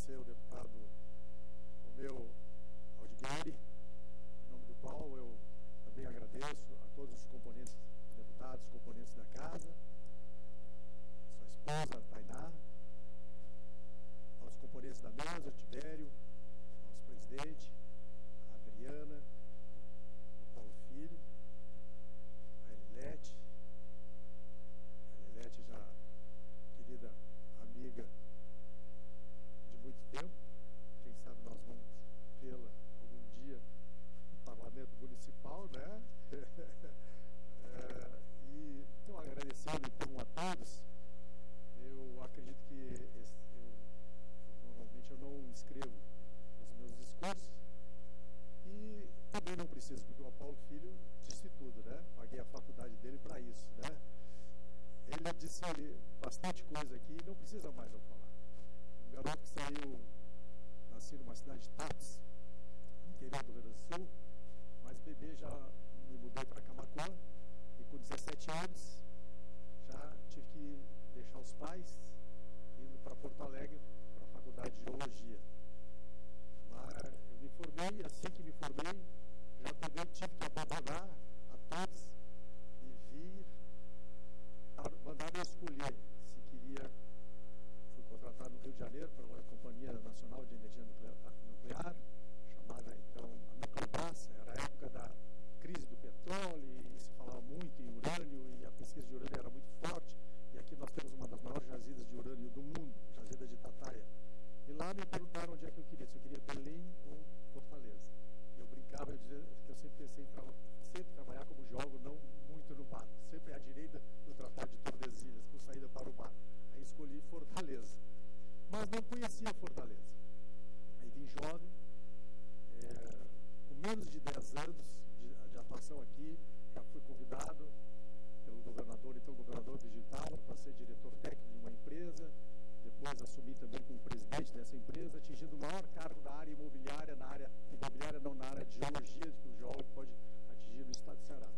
agradecer ao deputado Romeu Aldigueri. Em nome do qual eu também agradeço a todos os componentes, deputados, componentes da casa, sua esposa, Tainá, aos componentes da mesa, Tibério, nosso presidente, a Adriana, o Paulo Filho, a Elilete já querida amiga de muito tempo, quem sabe nós vamos vê-la algum dia no Parlamento Municipal, né? E então, agradecendo então a todos. Eu acredito que normalmente eu não escrevo os meus discursos e também não preciso, porque o Paulo Filho disse tudo, né? Paguei a faculdade dele para isso, né? Ele disse bastante coisa aqui e não precisa mais eu falar. Um garoto que saiu, nasci numa cidade de Tapes, interior do Rio Grande do Sul, mas bebê já me mudei para Camaquã e com 17 anos já tive que deixar os pais indo para Porto Alegre para a faculdade de Geologia. Lá eu me formei e assim que me formei já também tive que abandonar a todos e vir. Mandaram eu escolher se queria. Fui contratado no Rio de Janeiro para uma Companhia Nacional de Energia Nuclear, chamada então a Nucleobras. Era a época da crise do petróleo e se falava muito em urânio e a pesquisa de urânio era muito forte. E aqui nós temos uma das maiores jazidas de urânio do mundo, jazida de Tataia. E lá me perguntaram onde é que eu queria, se eu queria Belém ou Fortaleza. E eu brincava, eu dizia que eu sempre pensei em trabalhar como geólogo, não muito no mato, sempre à direita do Tratado de Tordesilhas, com saída para o mar. Aí escolhi Fortaleza, mas não conhecia Fortaleza. Aí vim jovem, com menos de 10 anos de atuação aqui, já fui convidado pelo governador, então o governador Vigitava, para ser diretor técnico de uma empresa, depois assumi também como presidente dessa empresa, atingi